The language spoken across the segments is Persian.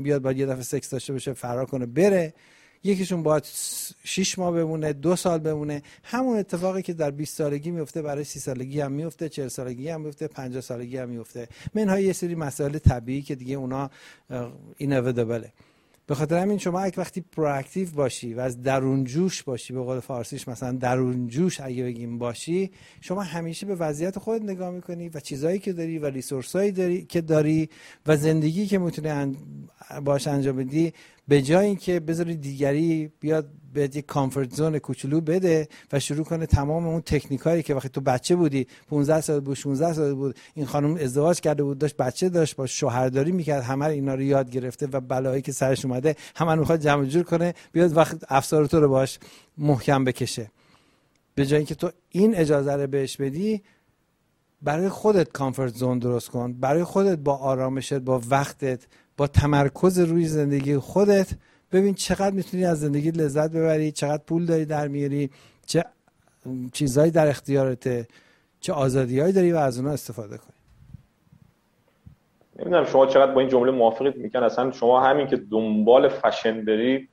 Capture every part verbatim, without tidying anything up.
بیاد باید یه دفعه سکس داشته باشه فرار کنه بره، یکیشون باید شش ماه بمونه، دو سال بمونه. همون اتفاقی که در بیست سالگی میفته برای سی سالگی هم میفته، چهل سالگی هم میفته، پنجاه سالگی هم میفته. منهای یه سری مسائل طبیعی که دیگه اونا اینویتابله. به خاطر همین شما اگه وقتی پرواکتیو باشی و از درون جوش باشی، به قول فارسیش مثلا درون جوش اگه بگیم باشی، شما همیشه به وضعیت خودت نگاه میکنی و چیزایی که داری و ریسورسایی داری که داری و زندگی که میتونی باش انجام بدی، به جای اینکه بذاری دیگری بیاد بهت یک کامفورت زون کوچولو بده و شروع کنه تمام اون تکنیکایی که وقتی تو بچه بودی، پانزده سال بود، شانزده سال بود، این خانم ازدواج کرده بود، داشت بچه داشت، با شوهرداری میکرد، همه اینا رو یاد گرفته و بلایی که سرش اومده همون میخواد جمع جور کنه بیاد وقت افسار تو رو باش محکم بکشه. به جای اینکه تو این اجازه رو بهش بدی، برای خودت کامفورت زون درست کن، برای خودت با آرامشت، با وقتت، با تمرکز روی زندگی خودت، ببین چقدر میتونی از زندگی لذت ببری، چقدر پول داری در میاری، چه چیزایی در اختیارته، چه آزادیایی داری و از اونها استفاده کنی. نمیدونم شما چقدر با این جمله موافقید. میگن اصلا شما همین که دنبال فشن بری،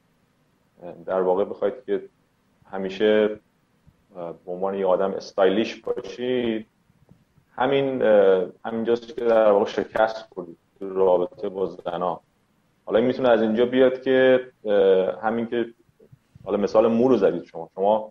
در واقع بخواید که همیشه به عنوان یه آدم استایلیش باشی، همین همینجاست که در واقع شکست خوردید تو رابطه با زنا. حالا این میتونه از اینجا بیاد که همین که حالا مثال مو رو زدید شما شما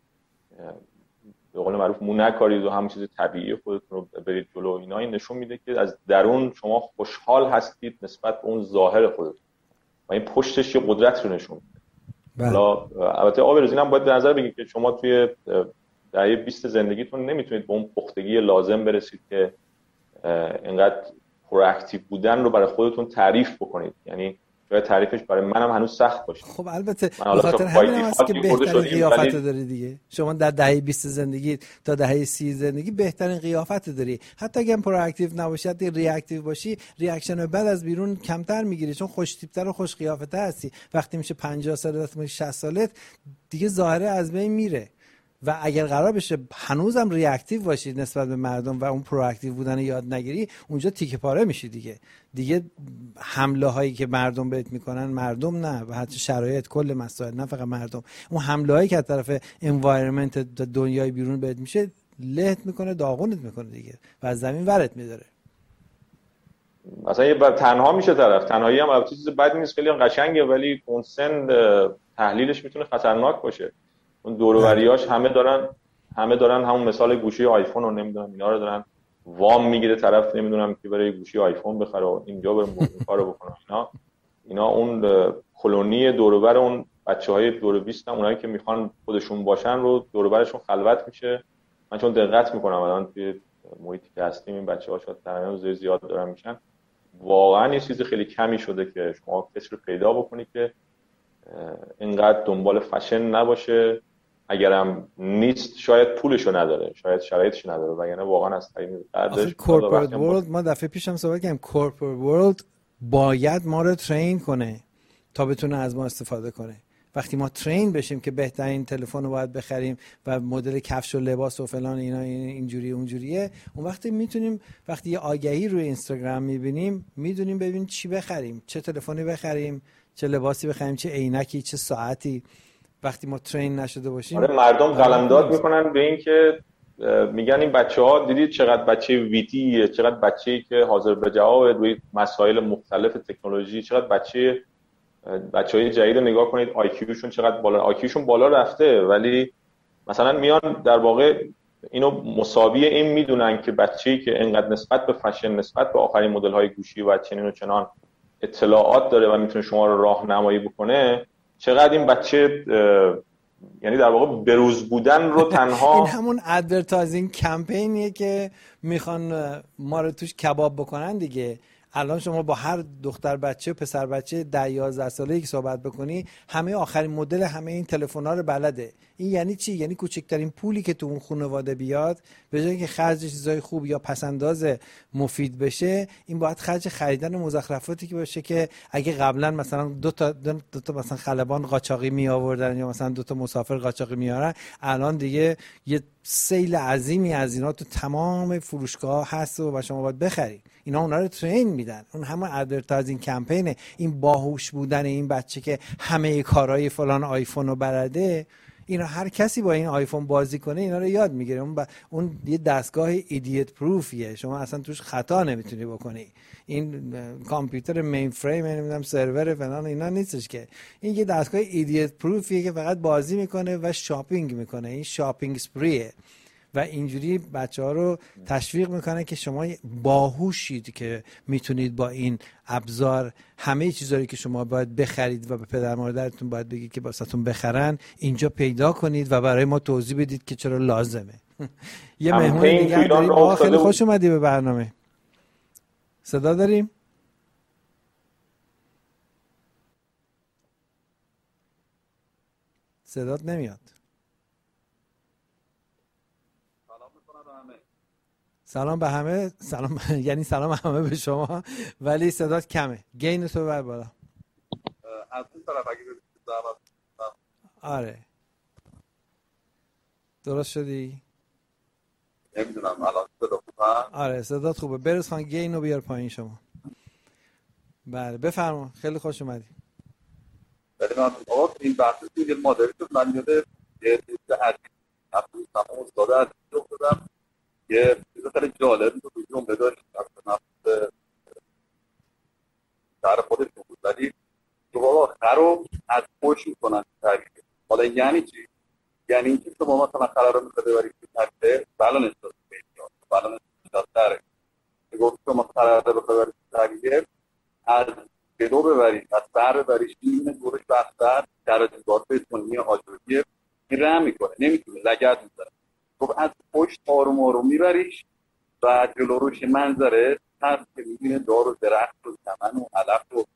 به قول معروف مو نکارید و همون چیز طبیعی خودتون رو برید جلو، اینا این نشون میده که از درون شما خوشحال هستید نسبت به اون ظاهر خودتون و این پشتش یه قدرت رو نشون میده. حالا البته آبرز اینم باید در نظر بگیرید که شما توی دهه بیست زندگیتون نمیتونید به اون پختگی لازم برسید که اینقدر پرواکتیو بودن رو برای خودتون تعریف بکنید. یعنی شاید تعریفش برای منم هنوز سخت باشه. خب البته به خاطر همین هم هست که بهترین قیافت رو داری دیگه. شما در دهه بیست زندگی تا دهه سی زندگی بهترین قیافت رو داری. حتی اگه پرواکتیو نباشی، حتی ریاکتیو باشی، ریاکشن بعد از بیرون کمتر میگیری، چون خوش تیپ‌تر و خوش قیافت‌تر هستی. وقتی میشه پنجاه سالت، میشه شصت سالت، دیگه ظاهره از بین میره. و اگر قرار بشه هنوزم ریاکتیو باشی نسبت به مردم و اون پرواکتیو بودن یاد نگیری، اونجا تیکه پاره میشی دیگه. دیگه حمله هایی که مردم بهت میکنن، مردم نه و حتی شرایط، کل مسائل، نه فقط مردم، اون حمله هایی که از طرف انوایرمنت دنیای بیرون بهت میشه، لهت میکنه، داغونت میکنه دیگه و از زمین ورت میداره. مثلا یه بعد تنها میشه طرف. تنهایی هم البته چیز بدی نیست، خیلی قشنگه، ولی اون سن تحلیلش میتونه خطرناک باشه. اون دور و بریاش همه دارن همه دارن همون مثال گوشی آیفون رو نمیدونم اینا رو دارن وام میگیره طرف، نمیدونم که برای گوشی آیفون بخره و اینجا بریم این کارو بکنه. اینا اینا اون کلونی دور و بر اون بچهای دور بیست هم، اونایی که میخوان خودشون باشن رو دور و برشون خلوت میشه. من چون دقت میکنم الان توی محیطی که هستیم این بچه‌ها شاید تنها زیاد دارن میشن، واقعا یه چیز خیلی کمی شده که شما کسی رو پیدا بکنید که اینقدر دنبال فشن نباشه. اگرم نیست شاید پولشو نداره، شاید شرایطشو نداره، وگرنه واقعا از طریق قدرش. کورپورات ورلد، ما دفعه پیشم صحبت کردیم، کورپورات ورلد باید ما رو ترین کنه تا بتونه از ما استفاده کنه. وقتی ما ترین بشیم که بهترین تلفن رو باید بخریم و مدل کفش و لباس و فلان اینا اینجوری اونجوریه، اون وقتی میتونیم وقتی یه آگهی روی اینستاگرام میبینیم میدونیم ببین چی بخریم، چه تلفنی بخریم، چه لباسی بخریم، چه عینکی، چه ساعتی. وقتی ما ترین نشده باشیم، آره مردم قلمداد میکنن به این که میگن این بچه‌ها دیدید چقدر بچه ویتیه، چقدر بچه‌ای که حاضر به جواب روی مسائل مختلف تکنولوژی، چقدر بچه بچهای جدید رو نگاه کنید آی کیوشون چقدر بالا، آی کیوشون بالا رفته، ولی مثلا میان در واقع اینو مساوی این میدونن که بچه‌ای که اینقدر نسبت به فشن، نسبت به آخرین مدل‌های گوشی و چنین و چنان اطلاعات داره و میتونه شما رو راهنمایی بکنه، چقدر این بچه یعنی در واقع بروز بودن رو تنها این همون ادورتایزینگ کمپینیه که میخوان ما رو توش کباب بکنن دیگه. الان شما با هر دختر بچه و پسر بچه ده یازده ساله‌ای که صحبت بکنی، همه آخرین مدل همه این تلفن‌ها رو بلده. این یعنی چی؟ یعنی کوچکترین پولی که تو اون خانواده بیاد، به جای اینکه خرج چیزای خوب یا پسنداز مفید بشه، این باید خرج خریدن مزخرفاتی که باشه که اگه قبلا مثلا دو تا دو تا مثلا خلبان قاچاقی می آوردن یا مثلا دو تا مسافر قاچاقی میارن، الان دیگه یه سیل عظیمی از اینا تو تمام فروشگاه هست و شما باید بخرید. اینا اونا رو ترین میدن. اون همون ادورتایزینگ کمپینه. این باهوش بودن این بچه که همه کارهای فلان آیفون رو بلده، اینا هر کسی با این آیفون بازی کنه اینا رو یاد میگیره. اون, ب... اون یه دستگاه ایدیت پروفیه، شما اصلا توش خطا نمیتونی بکنی. این کامپیوتر مین فریم نمیدونم سرور فلان اینا نیستش که، این یه دستگاه ایدیت پروفیه که فقط بازی میکنه و شاپینگ میکنه. این شاپینگ سپریه و اینجوری بچه ها رو تشویق میکنه که شما باهوشید که میتونید با این ابزار همه چیزایی که شما باید بخرید و به پدر مادرتون باید بگید که واسهتون بخرن اینجا پیدا کنید و برای ما توضیح بدید که چرا لازمه. یه مهمون دیگه داریم. آقا خیلی خوش اومدی به برنامه. صدا داریم؟ صدات نمیاد. سلام به همه. سلام به... یعنی سلام همه به شما، ولی صدات کمه. گین تو ببر بالا. از این طرف اگه دعوت. آره درست شدی؟ نمیدونم الان صدا خوبه؟ آره صدات خوبه. بروز خان گین رو بیار پایین شما. بله بفرما. خیلی خوش اومدی. ولی من آقا این بحث سینگل مادری تو من یاده یه چیز عجیب نفتون تمام استاده عزیز رو بودم. یه چیز خیلی جالبی تو جمله داشت نفت در خودش بود، ولی تو بابا خر رو از پشت میکنن تحریک. حالا یعنی چی؟ یعنی اینکه شما مثلا خر رو میخواد ببرید تو تحریک بلان استاده بیدیان بلان استاده داره که گفت شما خر رو بخواد ببرید تو تحریک از جلو ببرید، از سر ببرید، این دورش بستر در دیوار بتونی آجوریه این رم میکنه، نمیتونه لگد میزنه. خب از پشت آروم آروم میبریش و جلو روش منظره هست که میبینه دار و درخت و زمن و علف و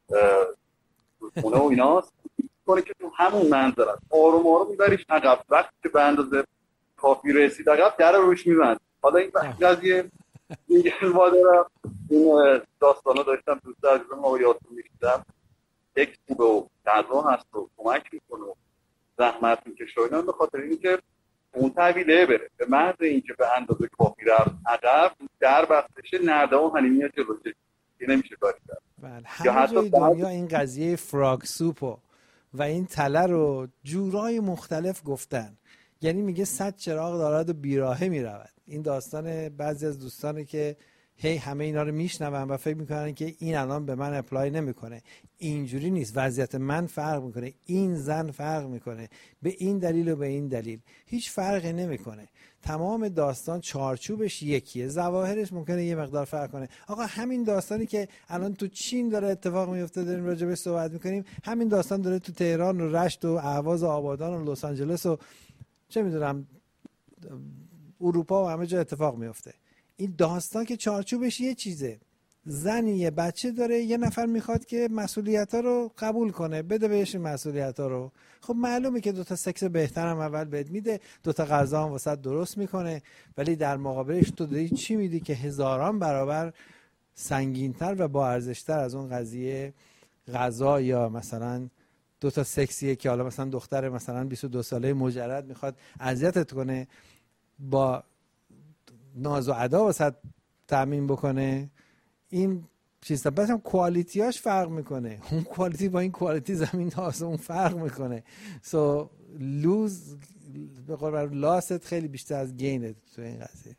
خونه و ایناست کنه که تو همون منظره آروم آروم میبریش عقب. وقتی که به اندازه کافی رسید عقب در روش میبند. حالا این قضیه میگن ما دارم این داستانو داشتم دوست عزیزم آقایاتون میشیدم یک خوبه و غذا هست و کمک میکنه و زحمت میکشه و اینا، به خاطر اینکه اون طویله بره به محض اینکه به اندازه کافی رفت عقب در بستشه نرده و حلیمی جلوشه این نمیشه کاری کرد. بله همه جای دنیا این قضیه فراگ سوپو و این تله رو جورای مختلف گفتن. یعنی میگه صد چراغ دارد و بیراهه میرود. این داستان بعضی از دوستانه که هی همه اینا رو میشنون و فکر میکنن که این الان به من اپلای نمیکنه. اینجوری نیست. وضعیت من فرق میکنه، این زن فرق میکنه، به این دلیل و به این دلیل هیچ فرقی نمیکنه. تمام داستان چارچوبش یکیه، ظواهرش ممکنه یه مقدار فرق کنه. آقا همین داستانی که الان تو چین داره اتفاق میفته داریم راجع بهش صحبت میکنیم، همین داستان داره تو تهران و رشت و اهواز و آبادان و لس آنجلس و چه میدونم اروپا و همه جا اتفاق میفته. این داستان که چارچوبش یه چیزه. زنی یه بچه داره، یه نفر میخواد که مسئولیت‌ها رو قبول کنه، بده بهش این مسئولیت‌ها رو. خب معلومه که دوتا سکس بهتر هم اول بهت میده، دوتا غذا هم واسه درست میکنه، ولی در مقابلش تو داری چی میدی که هزاران برابر سنگین‌تر و با ارزش‌تر از اون قضیه غذا یا مثلا دوتا سکسیه که حالا مثلا دختر مثلا بیست و دو ساله مجرد میخواد اذیتت کنه با ناز و ادا واسه تامین بکنه. این چیزا بس هم کوالیتیاش فرق میکنه. اون کوالیتی با این کوالیتی زمین تا آسمون فرق میکنه. سو لوز به قول لاست خیلی بیشتر از گینه تو این قضیه.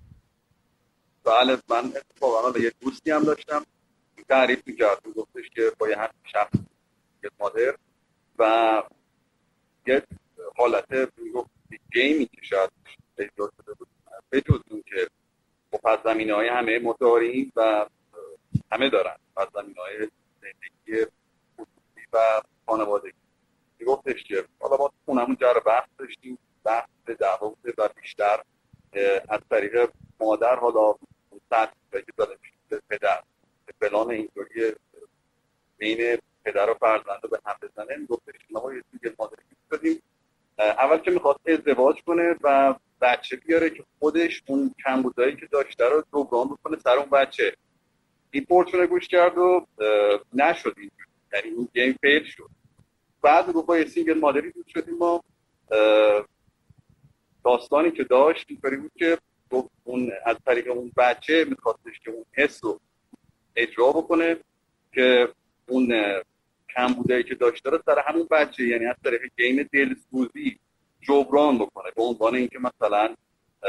بله من اتفاقا یه دوستی هم داشتم تعریف میکرد، گفتش که با یه همین شخص یه مادر و یه حالت میگفت گیمی که شاید ایجاد شده بود به جز اون که پس زمینه‌های همه مداریم و همه دارن پس زمینه‌های زندگی خصوصی و خانوادگی. میگفتش که حالا ما خونمون جر بحث داشتیم، بحث دعوا بوده و بیشتر از طریق مادر حالا سطح که داده میشه پدر فلان اینطوری بین پدر و فرزند رو به هم بزنه. میگفتش ما یه سینگل مادری شدیم، اول که میخواست ازدواج کنه و بچه بیاره که خودش اون کمبودایی که داشته رو جبران بکنه سر اون بچه. این پورتونه گوش کرد و نشد این، یعنی این گیم فیل شد. بعد گفت با یه سینگل مادری دوست شدیم. ما داستانی که داشت اینطوری بود که اون از طریق اون بچه میخواستش که اون حس رو اجرا بکنه که اون کم بودایی که داشته رو سر همون بچه، یعنی از طریق گیم دلسوزی جبران بکنه، به عنوان اینکه مثلا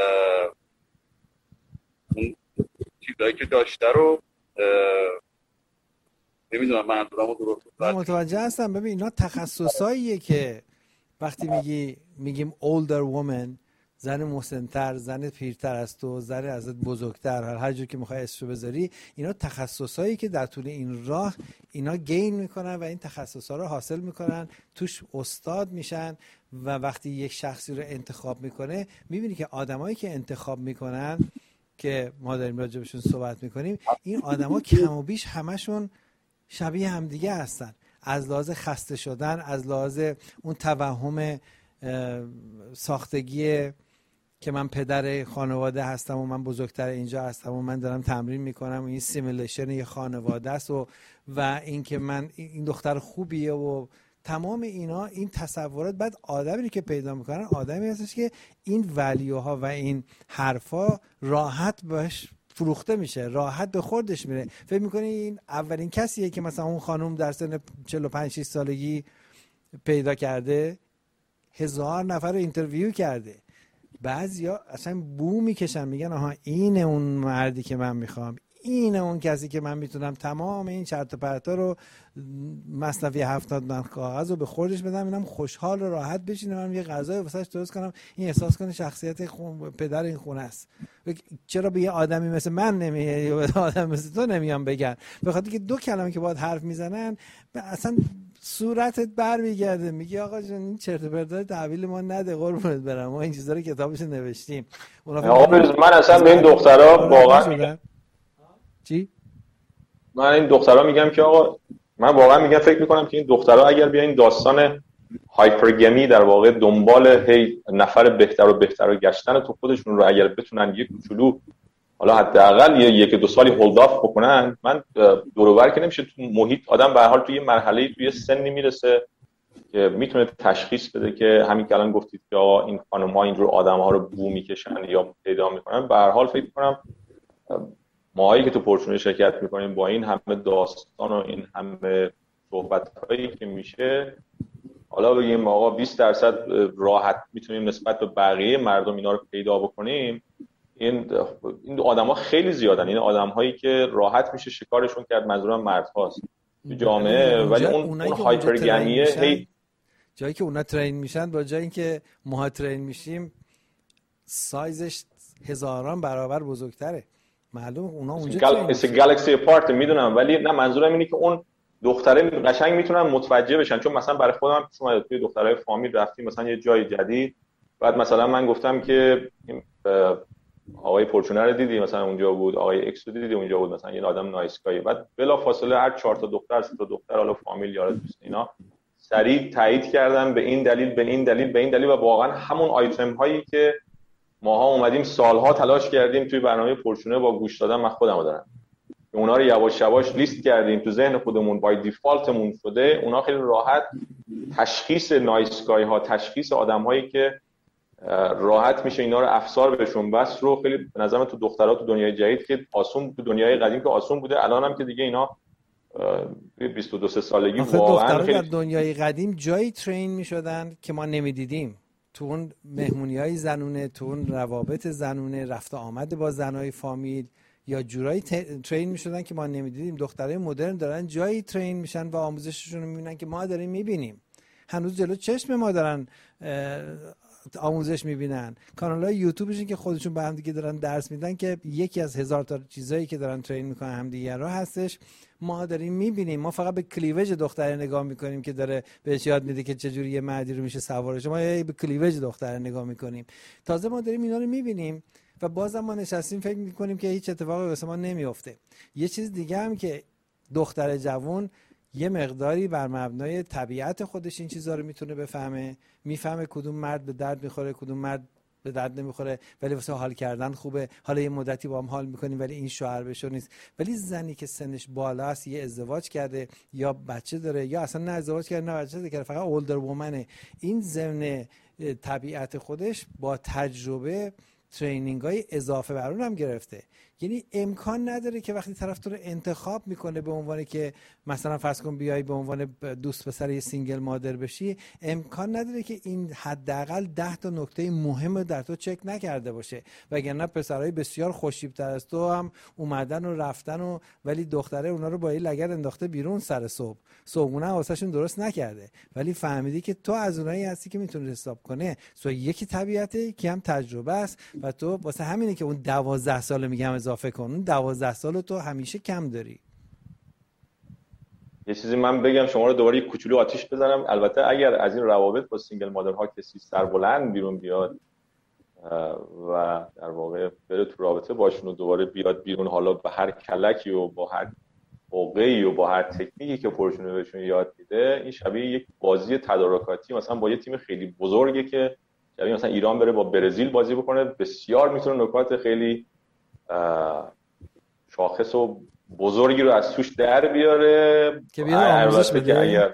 اون چیزایی که داشته رو نمیدونم منظورم رو درست متوجه هستم. ببین اینا تخصصاییه که وقتی میگی میگیم older woman، زن مسن‌تر، زن پیرتر از تو، زن ازت بزرگتر، هر جور که میخوای اسمشو بذاری، اینا تخصصایی که در طول این راه اینا گین میکنن و این تخصصا رو حاصل میکنن، توش استاد میشن و وقتی یک شخصی رو انتخاب میکنه میبینی که آدمایی که انتخاب میکنن که ما داریم راجبشون صحبت میکنیم، این آدما کم و بیش همشون شبیه همدیگه هستن، از لحاظ خسته شدن، از لحاظ اون توهم ساختگی که من پدر خانواده هستم و من بزرگتر اینجا هستم و من دارم تمرین میکنم و این سیمیلیشن یه خانواده است و و این که من این دختر خوبیه و تمام اینا، این تصورات. بعد آدمی که پیدا میکنن آدمی هستش که این ولیوها و این حرفا راحت بهش فروخته میشه، راحت به خوردش میره. فکر میکنی این اولین کسیه که مثلا اون خانم در سن چهل و پنج شش سالگی پیدا کرده؟ هزار نفر رو اینترویو کرده، بعضیا اصلا بو میکشن میگن آها اینه اون مردی که من میخوام، اینه اون کسی که من میتونم تمام این چرت و پرتا رو مصنوی هفتاد من کاغذ رو به خوردش بدم، اینم خوشحال و راحت بشینه، من یه غذای واسش درست کنم، این احساس کنه شخصیت خون پدر این خونه است. چرا به یه آدمی مثل من نمیگه یا به آدم مثل تو نمیام بگن؟ به خاطر که دو کلمه که باهات حرف میزنن اصلا صورتت بر میگرده، میگی آقا جون این چرت و پرتای تحویل ما نده قربونت برم، ما این چیزا رو کتابش نوشتیم. من اصلا به این دخترا واقعا چی؟ من این دخترها میگم که آقا من واقعا میگم فکر میکنم که این دخترها اگر بیان داستان هایپرگمی در واقع دنبال هی نفر بهتر و بهتر و گشتن تو خودشون رو اگر بتونن یک کوچولو حالا حداقل یه یک دو سالی هولد آف بکنن، من دور و بر که نمیشه، تو محیط آدم به هر حال توی یه مرحله توی سنی میرسه که میتونه تشخیص بده که همین که الان گفتید که آقا این خانم‌ها اینجور آدم‌ها رو بو میکشن یا پیدا میکنن، به هر حال فکر میکنم ماهایی که تو پرچونه شرکت میکنیم با این همه داستان و این همه صحبت‌هایی که میشه، حالا بگیم آقا بیست درصد راحت میتونیم نسبت به بقیه مردم اینا رو پیدا بکنیم، این این آدم‌ها خیلی زیادن، این آدم‌هایی که راحت میشه شکارشون کرد، منظورم مردهاست تو جامعه، ولی اون اون هایپرگمیه هی جایی که اونا ترین میشن با جایی که ما ترین میشیم سایزش هزاران برابر بزرگتره، معلومه اونا اونجا گال... گالاکسی اپارت میدونم، ولی نه منظورم اینه که اون دختره قشنگ میتونن متوجه بشن، چون مثلا برای خودم شما توی دخترای فامیل رفتیم مثلا یه جای جدید، بعد مثلا من گفتم که آقای پرچونه رو دیدی مثلا اونجا بود، آقای اکس رو دیدی اونجا بود، مثلا یه آدم نایسکایی، بعد بلا فاصله هر چهار تا دختر سه تا دختر حالا فامیل یارو دوست اینا سریع تایید کردن به این دلیل به این دلیل به این دلیل، و واقعا همون آیتم هایی که ماها اومدیم سالها تلاش کردیم توی برنامه پرچونه با گوش دادن من خودمو دارم که اونا رو یواش یواش لیست کردیم تو ذهن خودمون، بای دیفالتمون شده، اونا خیلی راحت تشخیص نایسکای ها، تشخیص آدم هایی که راحت میشه اینا رو افسار بهشون بس رو خیلی به نظرم تو دخترها تو دنیای جدید که آسون، تو دنیای قدیم که آسون بوده، الان هم که دیگه اینا بیست و دو سالگی واقعا خیلی در دنیای قدیم جایی ترین میشدن که ما نمیدیدیم، تو اون مهمونی‌های زنونه، تو اون روابط زنونه، رفت آمد با زنای فامیل، یا جورایی ترین میشدن که ما نمیدیدیم. دخترای مدرن دارن جایی ترین میشن و آموزششون رو میبینن که ما داریم میبینیم، هنوز جلو چشم ما دارن آموزش میبینن. کانال‌های یوتیوبشون که خودشون به هم دیگه دارن درس میدن که یکی از هزار تا چیزایی که دارن ترین میکنن همدیگه رو هستش، ما داریم میبینیم. ما فقط به کلیوج دختره نگاه میکنیم که داره بهش یاد میده که چجوری یه مردی رو میشه سوارش، ما به کلیوج دختره نگاه میکنیم. تازه ما داریم اینا رو میبینیم و بازم ما نشستیم فکر میکنیم که هیچ اتفاقی واسه ما نمیفته. یه چیز دیگه هم که دختر جوان یه مقداری بر مبنای طبیعت خودش این چیزا رو میتونه بفهمه، میفهمه کدوم مرد به درد میخوره کدوم مرد به درد نمیخوره، ولی واسه حال کردن خوبه، حالا یه مدتی با هم حال میکنیم ولی این شوهر بشو نیست. ولی زنی که سنش بالاست، یه ازدواج کرده یا بچه داره یا اصلا نه ازدواج کرده نه بچه داره، فقط اولدر وومنه، این ضمن طبیعت خودش با تجربه ترینینگ های اضافه بر اون هم گرفته. یعنی امکان نداره که وقتی طرف تو رو انتخاب میکنه به عنوان که مثلا فرض کن بیای به عنوان دوست پسر یه سینگل مادر بشی، امکان نداره که این حداقل ده تا نکته مهم در تو چک نکرده باشه، وگرنه پسرای بسیار خوش‌تیپ‌تر از تو هم اومدن و رفتن و ولی دختره اونا رو با یه لگد انداخته بیرون سر صبح، صبحونه واسهشون درست نکرده، ولی فهمیدی که تو از اونایی هستی که میتونی حساب کنه. سو یکی طبیعته که هم تجربه است و تو واسه همینه که اون دوازده سال میگم اضافه کن، اون دوازده سال تو همیشه کم داری. یه چیزی من بگم شما رو دوباره یک کوچولو آتیش بزنم. البته اگر از این روابط با سینگل مادرها کسی سربلند بیرون بیاد و در واقع بره تو رابطه باشون و دوباره بیاد بیرون، حالا به هر کلکی و با هر موقعی و با هر تکنیکی که پرشونه بهشون یاد میده، این شبیه یک بازی تدارکاتی مثلا با یه تیم خیلی بزرگه که شبیه مثلا ایران بره با برزیل بازی بکنه، بسیار میتونه نکات خیلی شاخص و بزرگی رو از توش در بیاره که بیاره آموزش بده. اگر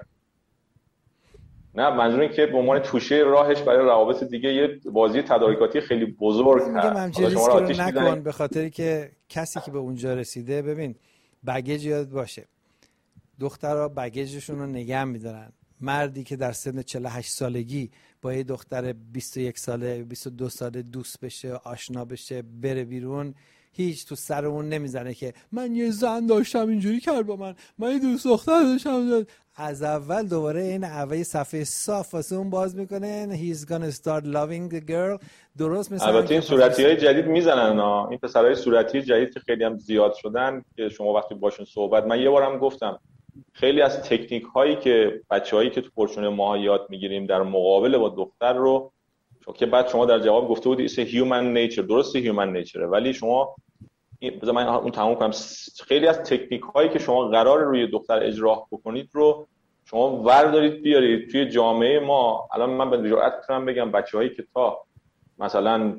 نه، منظور این که به عنوان توشه راهش برای روابط دیگه یه بازی تدارکاتی خیلی بزرگ هست. میگم همچین ریسک رو نکن، به خاطری که کسی که به اونجا رسیده، ببین بگیج یاد باشه، دخترها بگیجشون رو نگه میدارن. مردی که در سن چهل و هشت سالگی با یه دختر بیست و یک ساله بیست و دو ساله دوست بشه، آشنا بشه، بره بیرون، هیچ تو سر اون نمیزنه که من یه زن داشتم اینجوری کرد با من، من یه دوست دختر داشتم. از اول دوباره این اوه صفحه صاف واسه اون باز میکنه، he's gonna start loving the girl. درست مثلا البته این صورتی‌های جدید میزنن ها، این پسرای صورتی جدید که خیلی هم زیاد شدن که شما وقتی باشون صحبت، من یه بارم گفتم خیلی از تکنیک هایی که بچه‌هایی که تو پرچون ما یاد میگیریم در مقابله با دختر رو که بعد شما در جواب گفته بودی ایسه هیومن نیچر، درسته هیومن نیچره، ولی شما بذار من اون تموم کنم، خیلی از تکنیک هایی که شما قرار روی دختر اجرا بکنید رو شما وردارید بیارید توی جامعه ما. الان من به جرئت میتونم بگم بچه‌هایی که تا مثلا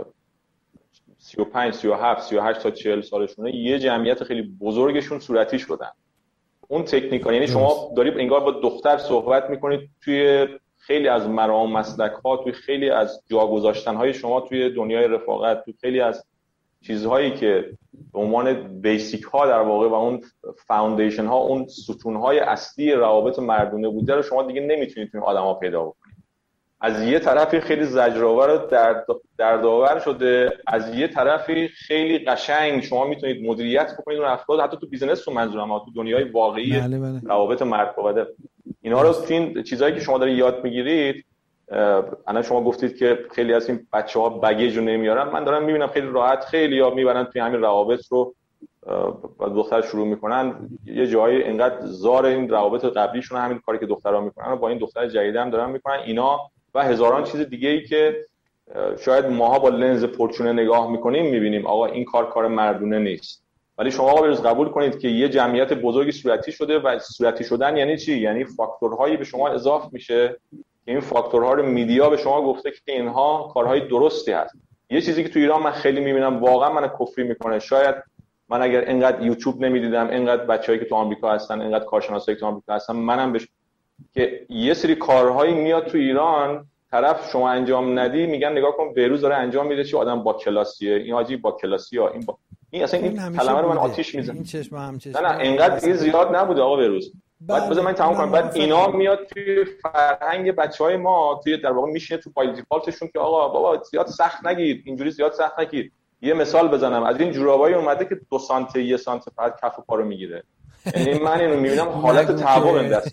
سی و پنج، سی و هفت، سی و هشت تا چهل سالشونه یه جمعیت خیلی بزرگشون صورتی شدن. اون تکنیک ها، یعنی شما دارید انگار با دختر صحبت میکنید توی خیلی از مرام مسلک ها، توی خیلی از جا گذاشتن های شما توی دنیای رفاقت، توی خیلی از چیزهایی که به عنوان بیسیک ها در واقع و اون فاوندیشن ها، اون ستون های اصلی روابط مردونه بوده رو شما دیگه نمیتونید توی آدما پیدا بکنید. از یه طرفی خیلی زجرآور و درد دردآور شده، از یه طرفی خیلی قشنگ شما میتونید مدیریت بکنید اون افراد، حتی تو بیزنس تو منظورم ها، تو دنیای واقعی بله بله. روابط مرد اینا رو تو این چیزایی که شما دارید یاد میگیرید. الان شما گفتید که خیلی از این بچه‌ها بگیج رو نمیارن، من دارم میبینم خیلی راحت خیلی‌ها میبرن توی همین روابط رو با دختر شروع میکنن، یه جایی انقدر زار این روابط قبلیشون همین کاری که دخترها میکنن با این دختر جدید هم دارن میکنن. اینا و هزاران چیز دیگه‌ای که شاید ماها با لنز پرچونه نگاه میکنیم میبینیم آقا این کار کار مردونه نیست، ولی شما آقا بروز قبول کنید که یه جمعیت بزرگی صورتی شده و صورتی شدن یعنی چی؟ یعنی فاکتورهایی به شما اضافه میشه که این فاکتورها رو میدیا به شما گفته که اینها کارهای درستی هست. یه چیزی که تو ایران من خیلی میبینم واقعا من کفری میکنه، شاید من اگر اینقدر یوتیوب نمیدیدم، اینقدر بچه‌ای که تو آمریکا هستن، اینقدر کارشناسایی که تو آمریکا هستن، منم بهش که یه سری کارهایی میاد تو ایران طرف شما انجام ندی میگن نگاه کن بهروز داره انجام میده، چه آدم با کلاسیه، این حاجی با کلاسیه، این با... این اصلا این کلمه رو من آتیش میزنم. این چشم هم چشم. نه نه اینقدر این زیاد نبوده آقا بهروز. بعد بذار من تمام کنم. بعد اینا میاد توی فرهنگ بچهای ما، توی در واقع میشینه تو پای دیفالتشون که آقا بابا زیاد سخت نگیر، اینجوری زیاد سخت نگیر. یه مثال بزنم، از این جورابای اومده که دو سانتی یک سانتی فقط کف پا رو میگیره. یعنی من اینو میبینم حالت تعو بندست.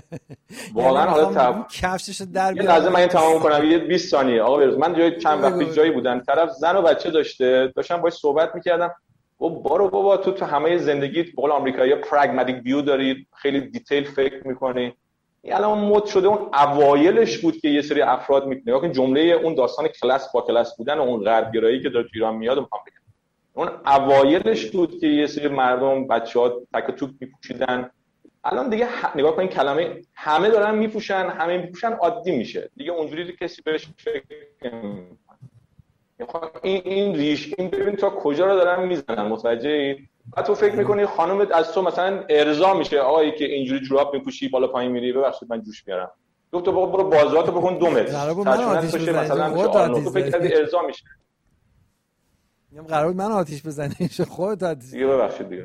واقعا حالت تعو. کفششو در بیار. یه لحظه من این تمام کنم، یه بیست ثانیه. آقا بروز من جای چند وقت پیش جایی بودن، طرف زن و بچه داشته، داشتم باهاش صحبت میکردم. گفت بارو بابا تو تو همه زندگیت به قول آمریکایی‌ها پراگماتیک ویو داری، خیلی دیتیل فکر می‌کنی. این الان مد شده، اون اوایلش بود که یه سری افراد می‌نگاه کن جمله اون داستان کلاس با کلاس بودن و اون غربگرایی که داره تو ایران میاد و می‌خوام بگم. اون اوایلش بود که یه سری مردم بچه‌ها تک و توک می‌پوشیدن. الان دیگه ح... نگاه کن کلمه همه دارن می‌پوشن، همه می‌پوشن عادی میشه. دیگه اونجوری کسی بهش فکر نمی‌کنه. این این ریش این ببین تا کجا رو دارن میزنن، متوجهی؟ بعد تو فکر میکنی خانومت از تو مثلا ارضا میشه، آقایی که اینجوری جوراب میپوشی بالا پایین میری، ببخشید من جوش میارم، گفت تو برو بازاراتو بکن دو متر، ترجمهش بشه مثلا تو فکر کردی ارضا میشه. میگم قرار بود من آتیش بزنی خودت آتیش دیگه ببخشید دیگه.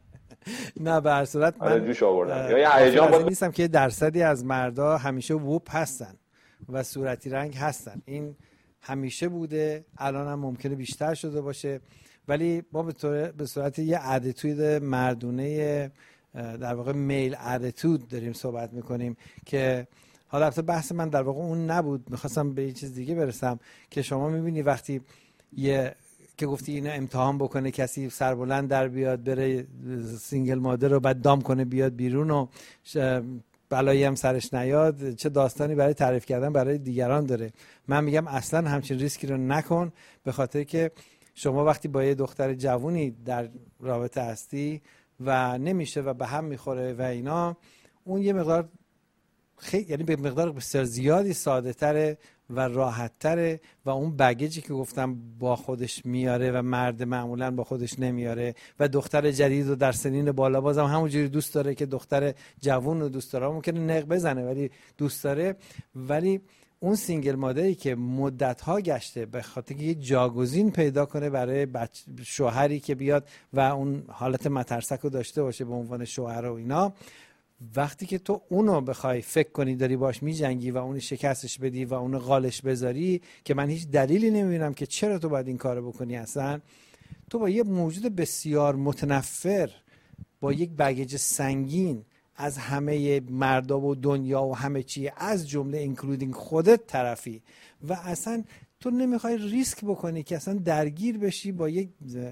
نه به هر صورت من جوش آوردم یا هیجان بود نیستم که درصدی از مردا همیشه ووپ هستن و صورتی رنگ هستن. این همیشه بوده، الان هم ممکنه بیشتر شده باشه، ولی ما به طور به صورت یه اتیتود مردونه در واقع میل اتیتود داریم صحبت میکنیم که حالا البته بحث من در واقع اون نبود، میخواستم به یه چیز دیگه برسم که شما میبینی وقتی یه که گفتی اینو امتحان بکنه کسی سربلند در بیاد بره سینگل مادر رو بعد دام کنه بیاد بیرون و بلایی هم سرش نیاد، چه داستانی برای تعریف کردن برای دیگران داره. من میگم اصلا همچین ریسکی رو نکن، به خاطر که شما وقتی با یه دختر جوونی در رابطه هستی و نمیشه و به هم میخوره و اینا، اون یه مقدار خیلی یعنی به مقدار بسیار زیادی ساده تره و راحت تره و اون بگیجی که گفتم با خودش میاره و مرد معمولا با خودش نمیاره و دختر جدید رو در سنین بالا بازم همونجوری دوست داره که دختر جوون رو دوست داره، ممکنه نق بزنه ولی دوست داره. ولی اون سینگل مادری که مدت‌ها گشته به خاطر که یه جاگزین پیدا کنه برای بچ... شوهری که بیاد و اون حالت مترسک رو داشته باشه به عنوان شوهر و اینا، وقتی که تو اونو بخوای فکر کنی داری باش میجنگی و اونو شکستش بدی و اونو غالش بذاری، که من هیچ دلیلی نمیبینم که چرا تو باید این کارو بکنی، اصلا تو با یه موجود بسیار متنفر با یک بگیج سنگین از همه مردا و دنیا و همه چی از جمله اینکلودینگ خودت طرفی و اصلا تو نمیخوای ریسک بکنی که اصلا درگیر بشی با یک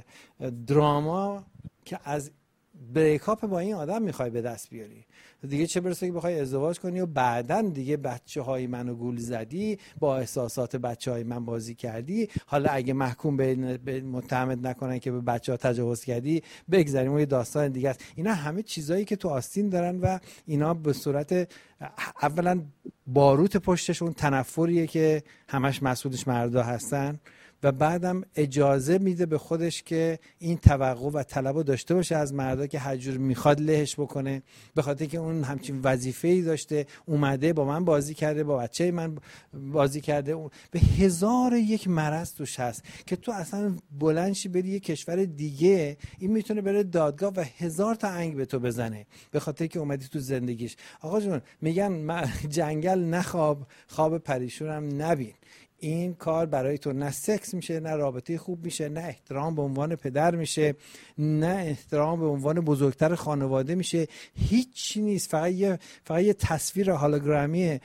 دراما که از بریکاپ با این آدم میخوای به دست بیاری دیگه، چه برسه که بخوای ازدواج کنی و بعداً دیگه بچه های منو گول زدی، با احساسات بچه های من بازی کردی، حالا اگه محکوم به متهمت نکنن که به بچه ها تجاوز کردی بگذاریم و یه داستان دیگه است. اینا همه چیزایی که تو آستین دارن و اینا به صورت اولا باروت پشتشون تنفریه که همش مسئولش مردا هستن و بعدم اجازه میده به خودش که این توقع و طلب رو داشته باشه از مردا که هر جور میخواد لهش بکنه، به خاطر که اون همچین وظیفه‌ای داشته، اومده با من بازی کرده، با بچه من بازی کرده، به هزار یک مرض توش هست که تو اصلا بلندشی بری یه کشور دیگه این میتونه بره دادگاه و هزار تا انگ به تو بزنه به خاطر که اومدی تو زندگیش. آقا جون میگن جنگل نخواب، خواب پریشونم نبین. این کار برای تو نه سکس میشه، نه رابطه خوب میشه، نه احترام به عنوان پدر میشه، نه احترام به عنوان بزرگتر خانواده میشه، هیچی نیست. فقط یه فقط یه تصویر هولوگرامی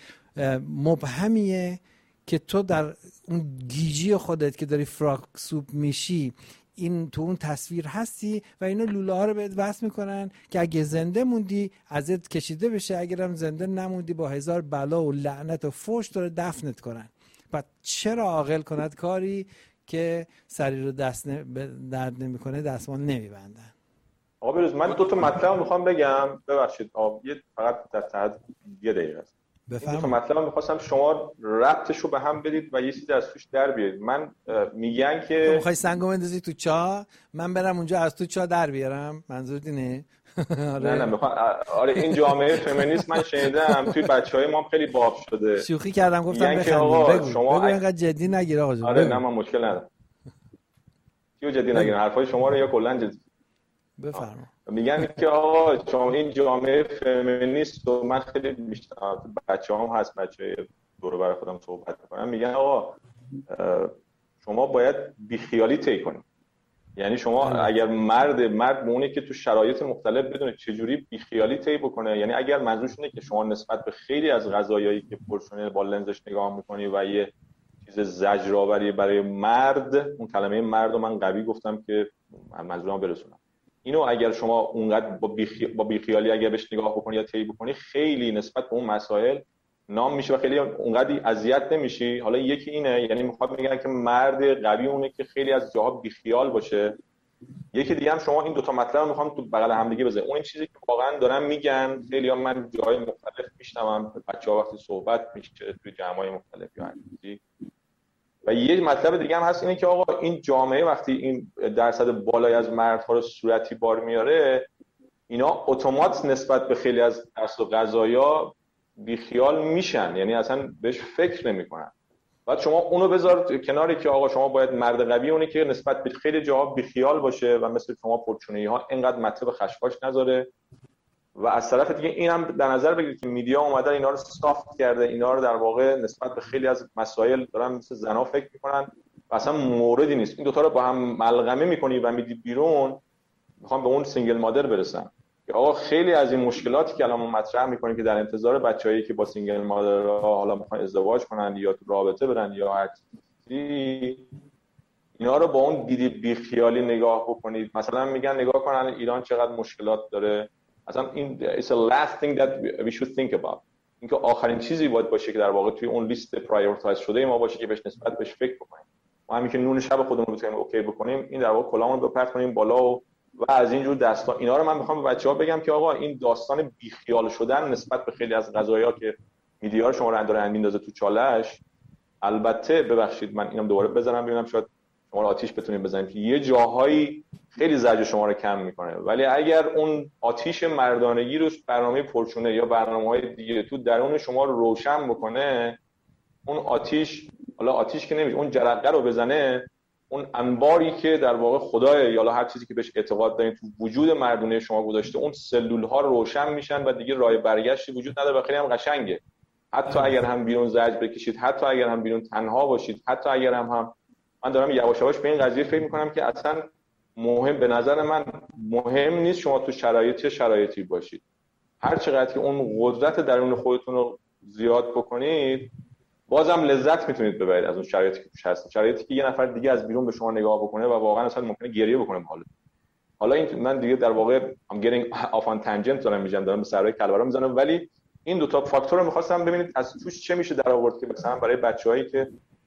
مبهمیه که تو در اون گیجی خودت که داری فراک سوپ میشی این تو اون تصویر هستی و اینا لوله ها رو بهت وصل میکنن که اگه زنده موندی ازت کشیده بشه، اگرم زنده نموندی با هزار بلا و لعنت و فحش داره دفنت کنن. بعد چرا عاقل کند کاری که سری رو دست درد نمیکنه دستمال نمیبندن؟ آقا بروز من دو تا مطلب میخوام بگم، ببخشید آقا یه فقط در تحت یه دقیقه است. بفرمایید. دو تا مطلب میخواستم شما ربطش رو به هم بدید و یه چیزی از توش در بیارید. من میگن که تو میخوای سنگو بندازی تو چاه، من برم اونجا از تو چاه در بیارم، منظورت اینه؟ نه نه میخوام آره این جامعه فمینیست من شنیدم توی بچهای ما خیلی باب شده. شوخی کردم گفتم بخندیم. بگو شما بگو اینقدر جدی نگیر آقا جون. آره نه من مشکل ندارم. کیو جدی نگیرن؟ حرفای شما رو یا کلا جدی بفرما. میگن که آقا شما این جامعه فمینیست و من خیلی بیشتر بچه‌هام هست، بچه‌های دور و بر خودم صحبت می‌کنم، میگن آقا شما باید بیخیالی طی کنید. یعنی شما اگر مرد مرد مونه که تو شرایط مختلف بدونه چجوری بیخیالی طی بکنه، یعنی اگر منظورش اینه که شما نسبت به خیلی از غذایایی که پرشونه با لنزش نگاه می‌کنی و یه چیز زجرآوری برای مرد، اون کلمه مرد رو من قوی گفتم که منظورم برسونم، اینو اگر شما اونقدر با بیخی... با بیخیالی اگر بهش نگاه بکنی یا طی بکنی، خیلی نسبت به اون مسائل نام میشه و خیلی اونقدر اذیت نمیشی. حالا یکی اینه، یعنی میخواد میگن که مرد قوی اونه که خیلی از جاها بیخیال باشه. یکی دیگه هم شما این دو تا مطلب رو میخوام تو بغل هم دیگه بذارید. اون این چیزی که واقعا دارن میگن، خیلی‌ها من جاهای مختلف میشنوم، بچه‌ها وقتی صحبت میشه توی جمع‌های مختلف یا هر چیزی. و یه مطلب دیگه هم هست اینه که آقا این جامعه وقتی این درصد بالایی از مردها رو صورتی بار میاره، اینا اتومات نسبت به خیلی از درس و قضایا بیخیال میشن، یعنی اصلا بهش فکر نمیکنن. بعد شما اونو بذار کناری که آقا شما باید مرد قوی اونی که نسبت به خیلی جاها بیخیال باشه و مثل شما پرچونه‌ای ها اینقدر مطلب خشخاش نذاره. و از طرف دیگه این هم در نظر بگیرید که میدیا اومدن اینا رو سافت کرده، اینا رو در واقع نسبت به خیلی از مسائل دارن مثل زنا فکر میکنن و اصلا موردی نیست. این دوتا رو با هم ملغمه میکنی و میدی بیرون. میخوام به اون سینگل مادر برسم که آقا خیلی از این مشکلاتی که الان مطرح میکنیم که در انتظار بچه‌ای که با سینگل مادر حالا میخوان ازدواج کنن یا تو رابطه برن یا هر چیزی، اینا رو با اون دیدی بیخیالی نگاه بکنید. مثلا میگن نگاه کنن ایران چقدر مشکلات داره، اصلا این it's a last thing that we should think about. اینکه آخرین چیزی باید باشه که در واقع توی اون لیست پرایورتایز شده ما باشه که بهش نسبت بهش فکر بکنیم. ما همین که نون شب خودمون رو بتونیم اوکی بکنیم، این در واقع کلامون رو بپرت کنیم بالا و و از این جور داستان. اینا رو من میخوام به بچه‌ها بگم که آقا این داستان بیخیال شدن نسبت به خیلی از قضایا که میدیا شما رو داره میندازه تو چالش، البته ببخشید من اینم دوباره بزنم ببینم شاید شما آتیش بتونید بزنید که یه جاهایی خیلی زجر شما رو کم میکنه، ولی اگر اون آتیش مردانگی رو برنامه پرچونه یا برنامه‌های دیگه تو درون شما رو روشن بکنه، اون آتیش، حالا آتیش که نمیشه، اون جرقه رو بزنه، اون انباری که در واقع خدای یا هر چیزی که بهش اعتقاد دارین تو وجود مردونه شما گذاشته، اون سلول ها روشن میشن و دیگه راه برگشتی وجود نداره و خیلی هم قشنگه. حتی اگر هم بیرون زجر بکشید، حتی اگر هم بیرون تنها باشید، حتی اگر هم هم من دارم یواش یواش به این قضیه فکر میکنم که اصلا مهم، به نظر من مهم نیست شما تو شرایط چه شرایطی باشید، هر چقدر که اون قدرت درون خودتون رو زیاد بکنید بازم لذت میتونید ببرید از اون شرایطی که توش هستید، شرایطی که یه نفر دیگه از بیرون به شما نگاه بکنه و واقعا اصلا ممکنه گریه بکنه بالا. حالا این من دیگه در واقع I'm getting off on tangent دارم میگم، دارم به سرای کلبرا میزنم، ولی این دو تا فاکتور رو می‌خواستم ببینید از توش چه میشه در آورد که مثلا برای بچه‌هایی که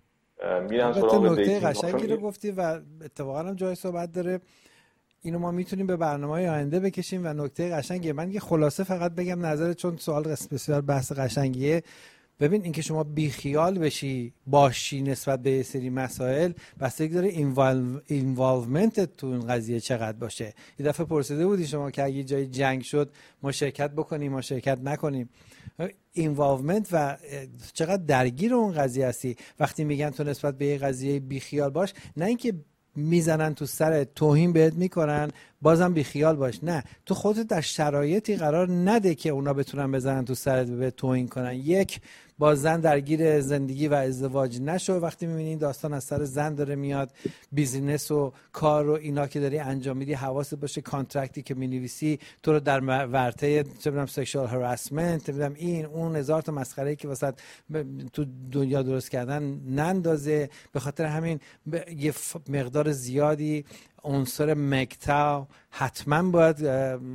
میرن سراغ دیتینگ. نکته قشنگی رو گفتی و اتفاقا هم جای صحبت داره، اینو ما میتونیم به برنامه‌های آینده بکشیم و نکته قشنگه. من یه خلاصه فقط بگم نظر، چون سوال بسیار بحث قشنگیه. ببین اینکه شما بیخیال بشی باشی نسبت به یه سری مسائل بستگی داره اینوالومنت تو این قضیه چقدر باشه. یه دفعه پرسیده بودی شما که اگه جای جنگ شد ما شرکت بکنیم ما شرکت نکنیم. اینوالومنت و چقدر درگیر اون قضیه هستی. وقتی میگن تو نسبت به یه قضیه بیخیال باش، نه اینکه میزنن تو سر توهین بهت میکنن بازم بیخیال باش، نه، تو خودت در شرایطی قرار نده که اونا بتونن بزنن تو سرت به توهین کنن. یک، با زن درگیر زندگی و ازدواج نشو. وقتی میبینی داستان از سر زن داره میاد، بیزینس و کار و اینا که داری انجام میدی حواست باشه کانترکتی که مینویسی تو رو در ورطه چه میدونم سکشوال هراسمنت، میدونم این اون هزار تا مسخره‌ای که واسط تو دنیا درست کردن نندازه. به خاطر همین یه مقدار زیادی عنصر مکتا حتما باید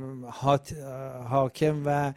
حاکم و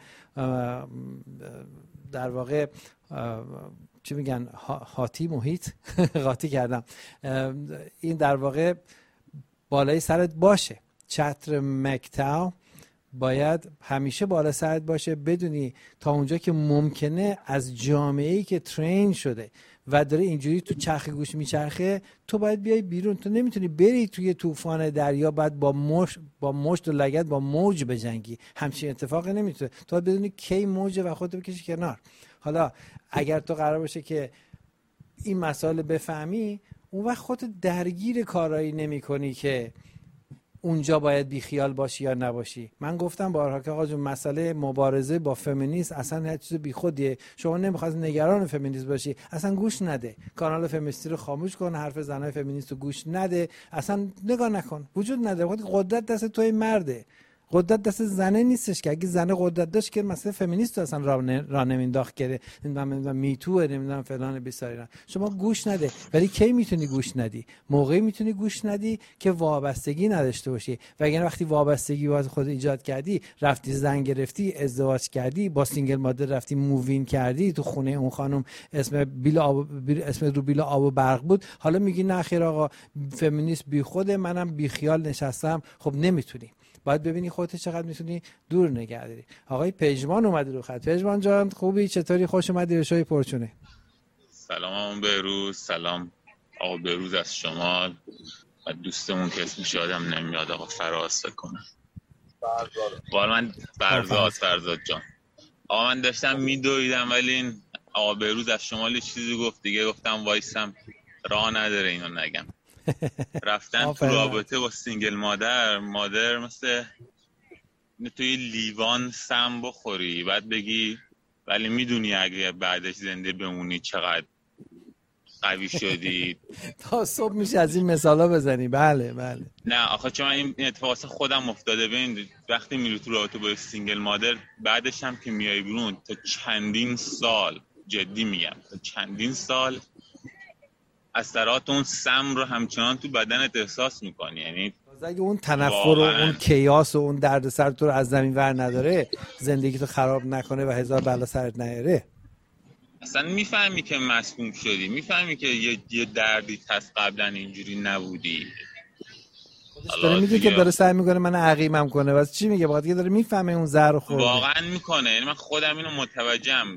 در واقع چی میگن هاتی محیط قاطی کردم، این در واقع بالای سرت باشه. چتر مکتا باید همیشه بالا سرت باشه، بدونی تا اونجا که ممکنه از جامعه‌ای که ترین شده و داره اینجوری تو چرخ گوش میچرخه تو باید بیای بیرون. تو نمیتونی بری توی طوفان دریا بعد با مش با مشت و لگد با موج بجنگی، همچین اتفاقی نمیتونه. تو باید بدونی کی موجه و خودت بکشی کنار. حالا اگر تو قرار باشه که این مسائل بفهمی، اون وقت خودت درگیر کارایی نمی‌کنی که اونجا باید بیخیال باشی یا نباشی. من گفتم بارها که آقا جون مسئله مبارزه با فمینیسم اصلا هیچ چیز بیخودیه. شما نمیخواد نگران فمینیسم باشی، اصلا گوش نده. کانال فمینیستی رو خاموش کن، حرف زنای فمینیست رو گوش نده، اصلا نگاه نکن. وجود نداره. خود قدرت دست توی مرده، قدرت دست زنه نیستش که. اگه زنه قدرت داشت که مثلا فمینیست اصلا راه نمینداخت که نمیدونم میتو نمیدونم فلان بیسارینا. شما گوش نده. ولی کی میتونی گوش ندی؟ موقعی میتونی گوش ندی که وابستگی نداشته باشی. و اگر وقتی وابستگی واسه خود ایجاد کردی، رفتی زن گرفتی، ازدواج کردی، با سینگل مادر رفتی مووین کردی، تو خونه اون خانم اسم بیل آب اسم رو بیل آب و برق بود، حالا میگی نه خیر آقا فمینیست بی خوده، منم بی خیال نشستم. خب نمیتونی. باید ببینی خودت چقدر میتونی دور نگه داری. آقای پژمان اومد رو خط. پژمان جان خوبی؟ چطوری؟ خوش اومدی به شوی پرچونه. سلام بهروز. سلام آقا بهروز از شمال و دوستمون که اسمش یادم نمیاد آقا فراز کنه. فرزاد. من فرزاد فرزاد جان. آقا من داشتم میدویدم ولی این آقا بهروز از شمال چیزی گفت دیگه، گفتم وایسم راه نداره اینو نگم. رفتن تو رابطه با سینگل مادر، مادر مثل توی لیوان سم بخوری بعد بگی ولی میدونی اگه بعدش زنده بمونی چقدر قوی شدی. تا صبح میشه از این مثالا بزنی. بله بله. نه آخه چون این اتفاق خودم افتاده. ببین وقتی میری تو رابطه با سینگل مادر، بعدش هم که میای بیرون تا چندین سال، جدی میگم تا چندین سال اثرات اون سم رو همچنان تو بدنت احساس میکنی. یعنی اگه اون تنفر و اون کیاس و اون دردسر تو رو از زمین ور نداره، زندگی تو خراب نکنه و هزار بلا سرت نیاره، اصلا میفهمی که مسموم شدی، میفهمی که یه, یه دردی هست قبلا اینجوری نبودی. داره میگه که داره سعی میکنه من عقیمم کنه، واسه چی میگه؟ باید داره میفهمه اون زهر خورده. واقعا میکنه. یعنی من خودم اینو متوجهم.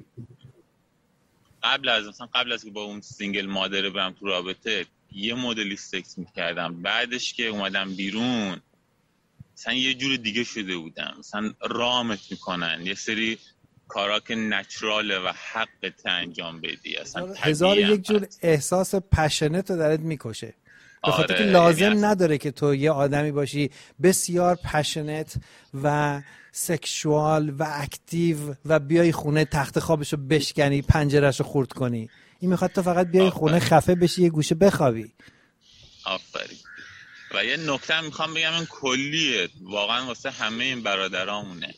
قبل از مثلا قبل از که با اون سینگل مادر برم تو رابطه یه مدلی سکس میکردم، بعدش که اومدم بیرون مثلا یه جور دیگه شده بودم. مثلا رامت میکنن یه سری کارا که نچراله و حقت انجام بدی. اصلا هزار یک جور احساس پشنت رو درت میکشه، به خاطر آره، که لازم یعنی نداره که تو یه آدمی باشی بسیار پشنت و سکشوال و اکتیو و بیای خونه تخت خوابشو بشکنی، پنجرهشو خورد کنی. این میخواد تو فقط بیای آفرین. خونه خفه بشی، یه گوشه بخوابی. آفرین. و یه نکته هم میخوام بگم، این کلیه واقعا واسه همه این برادرامونه.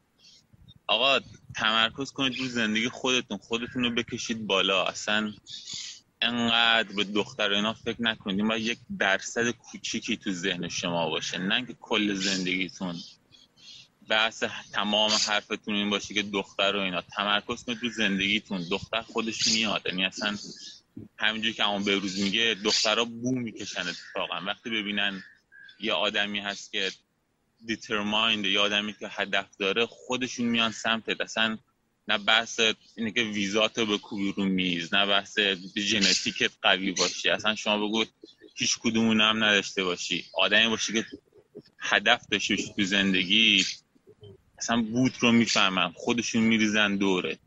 آقا تمرکز کنید رو زندگی خودتون، خودتون رو بکشید بالا. اصلا انقدر به دختر اینا فکر نکنید. این باید یک درصد کوچیکی تو ذهن شما باشه، نه که کل زندگیتون بحث تمام حرفتون این باشه که دختر و اینا. تمرکز کنید رو زندگیتون. دختر خودش میاد. یعنی اصلا همینجوری که همون بهروز میگه دخترها بو میکشن اتفاقا وقتی ببینن یه آدمی هست که دیترمایند، یه آدمی که هدف داره، خودشون میان سمتت. اصلا نه بحث اینه که ویزاتو بکوبی رو میز، نه بحث ژنتیکت قوی باشی. اصلا شما بگو هیچ کدومون هم نداشته باشی، آدمی باشی که هدف داشته باشی تو زندگی، اصلا بود رو میفهمن، خودشون میریزن دوره.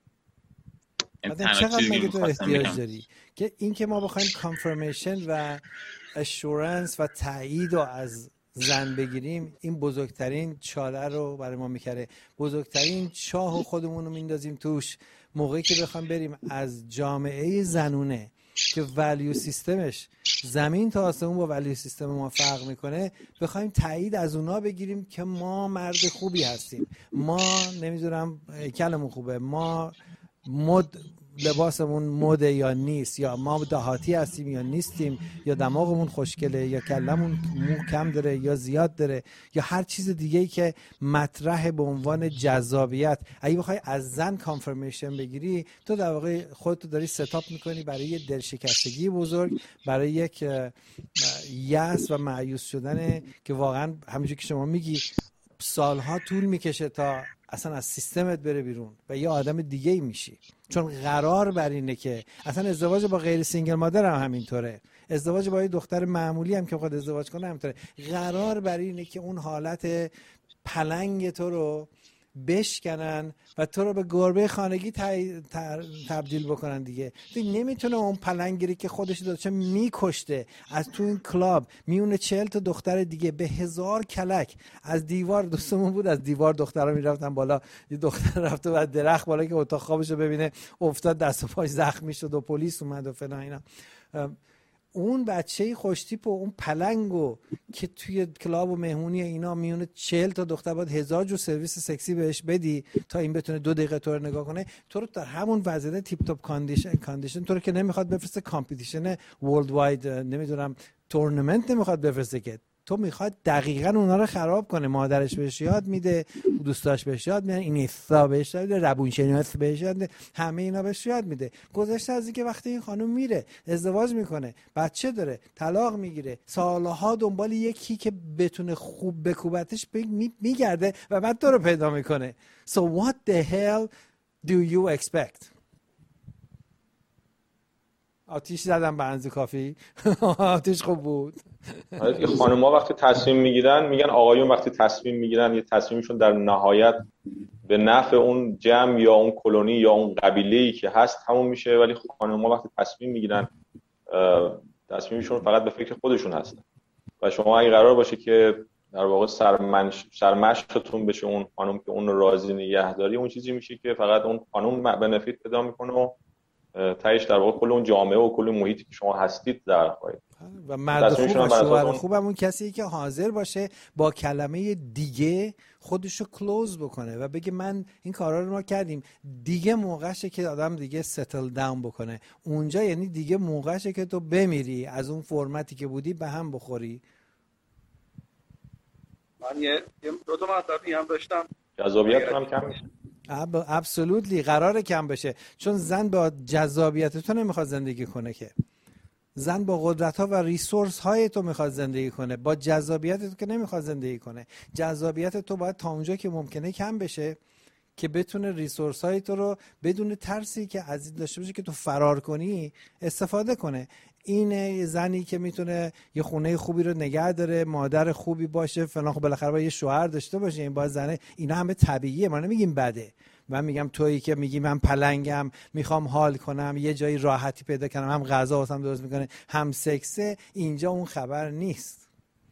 چقدر مگه تو احتیاج داری که این که ما بخوایم کانفرمیشن و اشورنس و تایید رو از زن بگیریم، این بزرگترین چاله رو برای ما میکره. بزرگترین چاه خودمون رو میندازیم توش موقعی که بخوام بریم از جامعه زنونه که ولیو سیستمش زمین تا آسمون با ولیو سیستم ما فرق میکنه، بخوایم تایید از اونا بگیریم که ما مرد خوبی هستیم، ما نمیدونم کلمون خوبه، ما مد لباسمون مده یا نیست، یا ما دهاتی هستیم یا نیستیم، یا دماغمون خوشگله یا کلمون مو کم داره یا زیاد داره، یا هر چیز دیگه‌ای که مطرح به عنوان جذابیت. اگه بخوای از زن کانفرمیشن بگیری، تو در واقع خودت داری ستاپ میکنی برای یه دلشکستگی بزرگ، برای یک یأس و مایوس شدن که واقعا همونجوری که شما میگی سالها طول میکشه تا اصلا از سیستمت بره بیرون و یه آدم دیگه ای میشی. چون قرار بر اینه که اصلا ازدواج با غیر سینگل مادر هم همینطوره، ازدواج با یه دختر معمولی هم که بخواد ازدواج کنه همینطوره. قرار بر اینه که اون حالت پلنگ تو رو بشکنن و تو رو به گربه خانگی تبدیل بکنن دیگه. تو نمیتونه اون پلنگیری که خودش داشته میکشته از تو این کلاب میونه چهل تا دختر دیگه به هزار کلک از دیوار، دوستمون بود از دیوار دخترها میرفتن بالا، یه دختر رفته بعد درخت بالا که اتاق خوابشو ببینه افتاد، دست و پاش زخمی شد و پلیس اومد و فلان اینا. اون بچه خوشتیپ و اون پلنگو که توی کلاب و مهمونی اینا میونه چهل تا دختر باید هزار جو سرویس سکسی بهش بدی تا این بتونه دو دقیقه تو رو نگاه کنه، تو رو در همون وضعیت تیپ تاپ کاندیشن کاندیشن تو رو که نمیخواد بفرسته کامپیتیشن ورلد واید، نمیدونم تورنمنت نمیخواد بفرسته، که تو میخواد دقیقاً اونا رو خراب کنه. مادرش بهش یاد میده، دوستاش بهش یاد میدن، این ایستا بهش یاد میده، روانشناس بهش یاد میده، همه اینا بهش یاد میده. گذشته از اینکه وقتی این خانم میره ازدواج میکنه، بچه داره، طلاق میگیره، سالها دنبال یکی که بتونه خوب بکوبتش میگرده و بعد تو رو پیدا میکنه. So what the hell do you expect؟ آتیش زدم به اندازه کافی. آتیش خوب بود. این خانم‌ها وقتی تصمیم میگیرن، میگن آقایون وقتی تصمیم میگیرن یه تصمیمشون در نهایت به نفع اون جمع یا اون کلونی یا اون قبیله‌ای که هست همون میشه، ولی خانم‌ها وقتی تصمیم میگیرن تصمیمشون فقط به فکر خودشون هستن. و شما اگه قرار باشه که در واقع سرمنش سرمشقتون بشه اون خانم که اون رو راضی نگه داری، اون چیزی میشه که فقط اون خانم بنفیت پیدا میکنه و تهش در واقع کل اون جامعه و کل محیطی که شما هستید در خواهید. و مرد خوب و شوهر خوب هم اون کسیه که حاضر باشه با کلمه دیگه خودشو کلوز بکنه و بگه من این کارا رو ما کردیم، دیگه موقعشه که آدم دیگه ستل داون بکنه اونجا، یعنی دیگه موقعشه که تو بمیری از اون فرمتی که بودی به هم بخوری. من یه دو تا مطلبی هم داشتم. جذابیتتون هم کم میشه. اب ابسولوتلی قراره کم بشه، چون زن با جذابیت تو نمیخواد زندگی کنه، که زن با قدرت ها و ریسورس های تو میخواد زندگی کنه، با جذابیت تو که نمیخواد زندگی کنه. جذابیت تو باید تا اونجا که ممکنه کم بشه که بتونه ریسورس های تو رو بدون ترسی که از این داشته باشه که تو فرار کنی استفاده کنه. اینه زنی که میتونه یه خونه خوبی رو نگه داره، مادر خوبی باشه فلان، خب بالاخره باید یه شوهر داشته باشه، این باید زنه. اینا همه طبیعیه، ما نمیگیم بده. من میگم تویی که میگی من پلنگم، میخوام حال کنم، یه جایی راحتی پیدا کنم، هم غذا واسم درست میکنه هم سکسه، اینجا اون خبر نیست.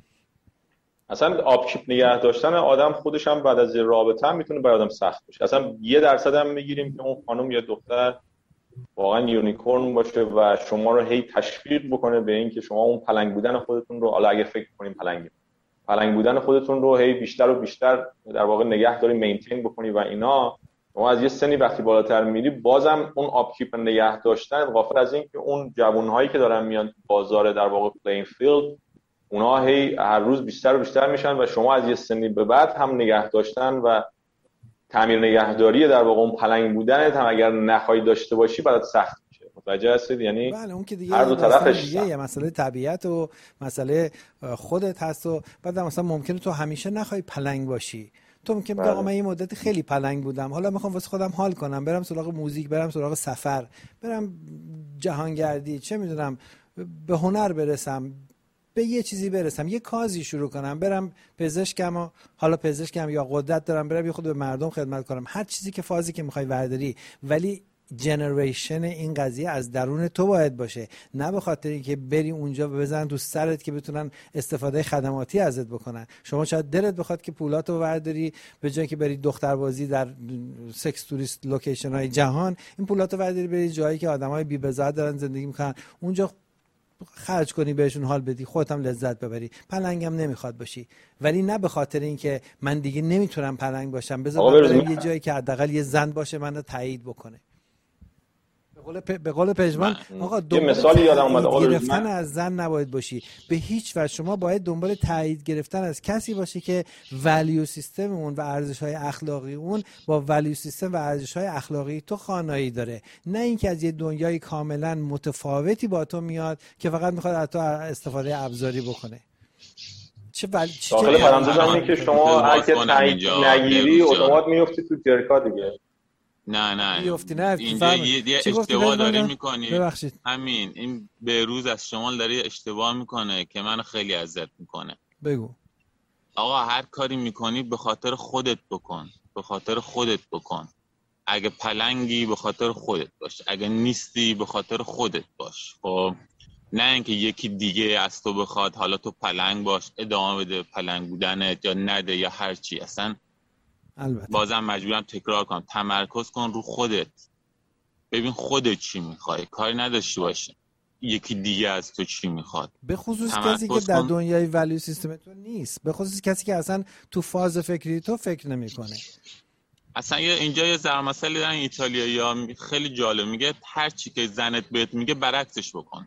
اصلا آپکیپ نگه داشتن آدم خودش هم بعد از رابطه هم میتونه برای آدم سخت باشه. اصلا یه درصد هم میگیریم که اون خانم یا دختر واقعا یونیکورن باشه و شما رو هی تشویق بکنه به این که شما اون پلنگ بودن خودتون رو، حالا اگه فکر کنیم پلنگی پلنگ بودن خودتون رو هی بیشتر و بیشتر در واقع نگه داری، مینتین بکنی و اینا. شما از یه سنی وقتی بالاتر میری بازم اون آپکیپ نگه داشتن، غافل از این که اون جوانهایی که دارن میان تو بازار در واقع پلین فیلد، اونا هی هر روز بیشتر و بیشتر میشن و شما از یه سنی به بعد هم نگه داشتن و تعمیر نگهداری در واقع اون پلنگ بودنت هم اگر نخوای داشته باشی برات سخت میشه. متوجه هستید؟ یعنی بله اون که دیگه هر دو طرفش دیگه یه مسئله طبیعت و مسئله خودت هست و بعد مثلا ممکنه تو همیشه نخوای پلنگ باشی. تو ممکنه بگی آقا من این مدت خیلی پلنگ بودم، حالا میخوام واسه خودم حال کنم، برم سراغ موزیک، برم سراغ سفر، برم جهانگردی، چه میدونم به هنر برسم، به یه چیزی برسم، یه کازی شروع کنم، برم پزشکم و حالا پزشکم یا قدرت دارم برم یه خود به مردم خدمت کنم، هر چیزی که فازی که میخوای ورداری. ولی جنریشن این قضیه از درون تو باید باشه، نه به خاطر اینکه بری اونجا بزنن تو سرت که بتونن استفاده خدماتی ازت بکنن. شما شاید دلت بخواد که پولاتو ورداری، به جای که بری دختربازی در سکس توریست لوکیشن های جهان، این پولاتو ورداری بری جایی که آدمای بی بضاعت دارن زندگی میکنن، اونجا خرج کنی، بهشون حال بدی، خودت هم لذت ببری. پلنگم نمیخواد باشی، ولی نه به خاطر اینکه من دیگه نمیتونم پلنگ باشم، بذار برم یه جایی که حداقل یه زن باشه منو تایید بکنه. به قول پ... به قول پژمان آقا یه مثالی یادم اومد، آقا گرفتن از زن نباید باشی به هیچ وجه. شما باید دنبال تایید گرفتن از کسی باشی که ولیو سیستم اون و ارزش‌های اخلاقی اون با ولیو سیستم و ارزش‌های اخلاقی تو خانایی داره، نه اینکه از یه دنیای کاملا متفاوتی با تو میاد که فقط میخواد از تو استفاده ابزاری بکنه. چه ولی چه داخل پرانتز اینه که شما اگه تایید نگیری اتومات میفتی تو جرکا دیگه. نه نه میفتی، نه اینجا یه, یه اشتباه داری میکنی. ببخشید همین این بهروز از شمال داره اشتباه میکنه که منو خیلی اذیت میکنه. بگو آقا هر کاری میکنی به خاطر خودت بکن، به خاطر خودت بکن. اگه پلنگی به خاطر خودت باش، اگه نیستی به خاطر خودت باش. خب نه اینکه یکی دیگه از تو بخواد حالا تو پلنگ باش، ادامه بده پلنگ بودنت یا نده یا هر چی. اصلا البته بازم مجبورم تکرار کنم، تمرکز کن رو خودت، ببین خودت چی میخوای، کاری نداشته باشه یکی دیگه از تو چی میخواد. به خصوص کسی که در دنیای ولیو سیستم تو نیست، به خصوص کسی که اصلا تو فاز فکری تو فکر نمیکنه. اصلا اینجا یه ضرب‌مثلی دارن ایتالیایی‌ها خیلی جالب، میگه هر چی که زنت بهت میگه برعکسش بکن.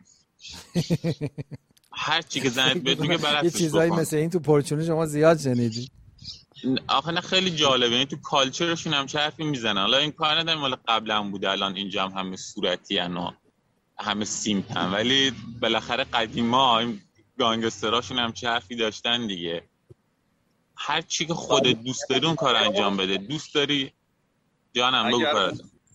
هر چی که زنت بهت میگه برعکسش بکن. یه چیزایی مثل این تو پرچونه شما زیاد شنیدید. آخه نه خیلی جالبه، این تو کالچرشون هم چه حرفی میزنن. حالا این کار نداریم مال قبلا بوده، الان اینجا هم همه صورتی و همه سیمپن، ولی بالاخره قدیما این گانگستراشون هم چه حرفی داشتن دیگه. هر چی که خودت دوست داری اون کار انجام بده. دوست داری جانم بگو کارت.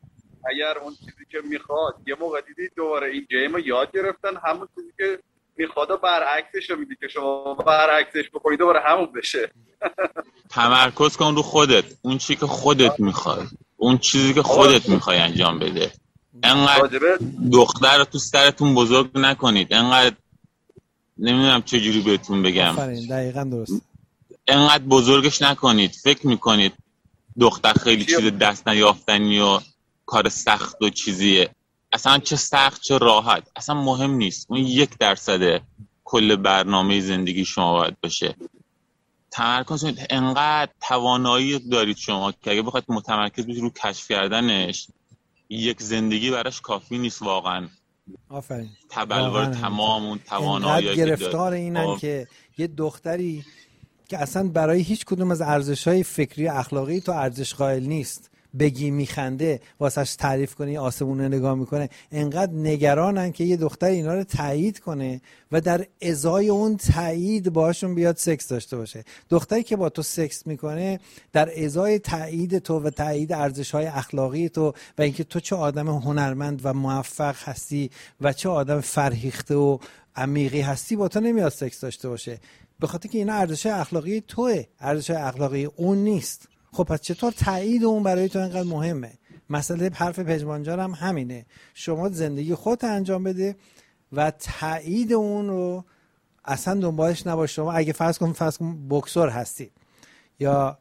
اگر اون چیزی که میخواد یه موقع دیدی دوباره این گیم رو یاد گرفتن، همون چیزی که میخواد برعکسش رو میدی که شما برعکسش بکنید دوباره همون بشه. تمرکز کن رو خودت، اون چیزی که خودت میخوای، اون چیزی که خودت میخوای انجام بده. انقدر دختر رو تو سرتون بزرگ نکنید، انقدر نمیدونم چجوری بهتون بگم، آفرین دقیقاً درست، انقدر بزرگش نکنید. فکر میکنید دختر خیلی چیز دست نیافتنی و کار سخت و چیزیه. اصلا چه سخت چه راحت اصلا مهم نیست. اون یک درصد کل برنامه زندگی شما باید باشه. تمرکز کنید. انقدر توانایی دارید شما که اگه بخواید متمرکز بشید رو کشف کردنش، یک زندگی براش کافی نیست واقعا. آفرین. تبلور تمام اون توانایی که گرفتار اینن که یه دختری که اصلا برای هیچ کدوم از ارزش‌های فکری اخلاقی تو ارزش قائل نیست، بگی میخنده، واسش تعریف کنی آسمون رو نگاه میکنه، انقدر نگرانن که یه دختر اینا رو تایید کنه و در ازای اون تایید باشون بیاد سکس داشته باشه. دختری که با تو سکس میکنه در ازای تایید تو و تایید ارزش‌های اخلاقی تو و اینکه تو چه آدم هنرمند و موفق هستی و چه آدم فرهیخته و عمیقی هستی با تو نمیاد سکس داشته باشه، به خاطر که اینا ارزش‌های اخلاقی توئه، ارزش‌های اخلاقی اون نیست. خب پس چطور تایید اون برای تو اینقدر مهمه؟ مسئله حرف پژمانجان هم همینه. شما زندگی خودت انجام بده و تایید اون رو اصلا دنبالش نباش. شما اگه فرض کن فرض کن بوکسور هستی یا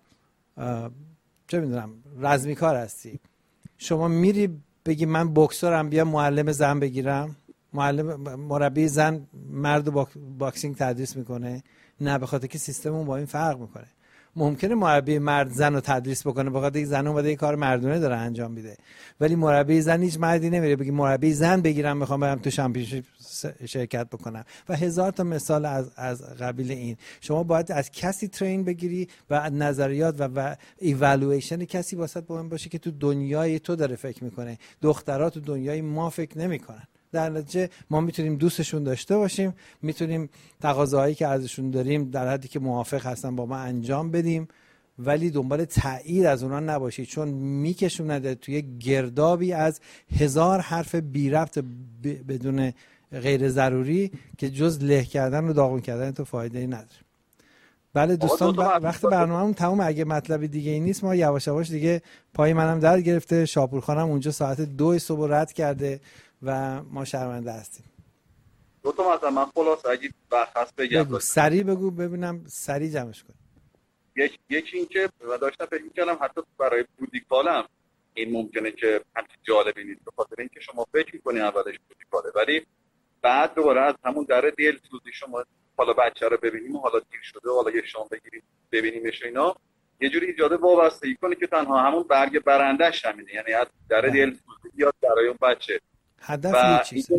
چه میدونم رزمیکار هستی، شما میری بگی من بوکسورم بیا معلم زن بگیرم، معلم مربی زن مرد باک باکسینگ تدریس میکنه؟ نه، به خاطر که سیستممون با این فرق میکنه. ممکنه مربی مرد زن رو تدریس بکنه به خاطر اینکه زن اومده یه کار مردونه داره انجام میده، ولی مربی زن هیچ مردی نمیره بگی مربی زن بگیرم میخوام برم تو چمپیونشیپ شرکت بکنم و هزار تا مثال از از قبیل این. شما باید از کسی ترین بگیری و نظریات و و ایوالویشن کسی واسط مهم باشه که تو دنیای تو داره فکر میکنه. دخترها تو دنیای ما فکر نمیکنن. در نتیجه ما میتونیم دوستشون داشته باشیم، میتونیم تقاضاهایی که ازشون داریم در حدی که موافق هستن با ما انجام بدیم، ولی دنبال تایید از اونا نباشید، چون میکشوننده توی گردابی از هزار حرف بی ربط بدون غیر ضروری که جز له کردن و داغون کردن تو فایده ای نداره. بله دوستان، وقت برنامه‌مون تموم. اگه مطلب دیگه ای نیست ما یواش یواش دیگه پای منم درد گرفته، شاپور خانم اونجا ساعت دو صبح رد کرده و ما شرمنده هستیم. دو تا مثلا من خلاص اگه بحث بگم بگو سریع بگو ببینم سریع جمعش کن. یک یکی این که و داشتم فکر می‌کردم حتی برای بودیکالم این ممکنه که همچین جالبی نیست، به خاطر اینکه شما فکر می‌کنی اولش بودیکاله ولی بعد دوباره از همون در دل سوزی شما حالا بچه رو ببینیم و حالا دیر شده حالا یه شام بگیریم ببینیمش اینا یه جوری ایجاد وابستگی کنه که تنها همون برگ برندش همینه، یعنی از در دل سوزی بیاد برای اون بچه. هدف یه چیزه.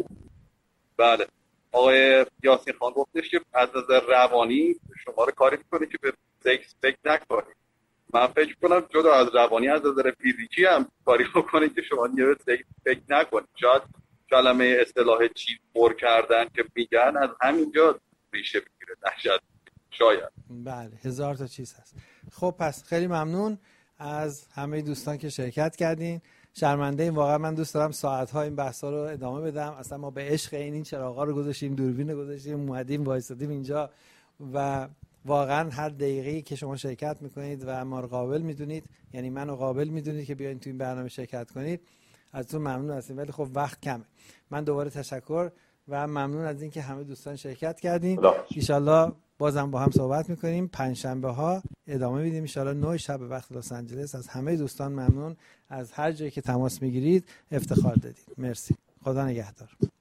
بله آقای یاسین خان گفتش که از نظر روانی شما رو کاری میکنه که به سکس فکر نکنید. من فکر کنم جدا از روانی از نظر فیزیکی هم کاری بکنید که شما دیگه به سکس فکر نکنید. شاید کلمه اصطلاح چیز پر کردن که میگن از همینجا ریشه بگیره. نشد شاید. بله هزار تا چیز هست. خب پس خیلی ممنون از همه دوستان که شرکت کردین. شرمنده این واقعا من دوست دارم ساعت‌ها این بحثا رو ادامه بدم. اصلا ما به عشق این این چراغا رو گذاشتیم، دوربین رو گذاشتیم، اومدیم وایسادیم اینجا و واقعا هر دقیقه‌ای که شما شرکت میکنید و ما رو قابل میدونید، یعنی منو قابل میدونید که بیاین تو این برنامه شرکت کنید، ازتون ممنون هستیم. ولی خب وقت کمه. من دوباره تشکر و ممنون از اینکه همه دوستان شرکت کردین. ان شاءالله بازم با هم صحبت میکنیم. پنجشنبه ها ادامه میدیم ان شاءالله نه شب وقت لس آنجلس. از همه دوستان ممنون، از هر جایی که تماس میگیرید افتخار دادید. مرسی. خدا نگهدار.